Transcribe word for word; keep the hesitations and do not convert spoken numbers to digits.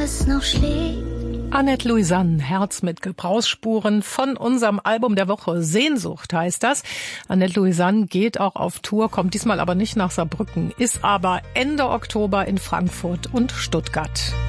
es noch schlägt. Annette Louisanne, Herz mit Gebrauchsspuren von unserem Album der Woche. Sehnsucht heißt das. Annette Louisanne geht auch auf Tour, kommt diesmal aber nicht nach Saarbrücken, ist aber Ende Oktober in Frankfurt und Stuttgart.